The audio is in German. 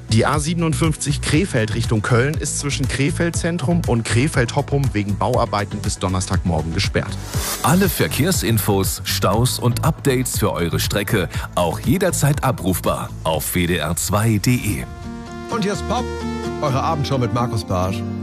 Die A57 Krefeld Richtung Köln ist zwischen Krefeld Zentrum und Krefeld-Hoppum wegen Bauarbeiten bis Donnerstagmorgen gesperrt. Alle Verkehrsinfos, Staus und Updates für eure Strecke auch jederzeit abrufbar auf wdr2.de. Und hier ist Pop, eure Abendshow mit Markus Bartsch.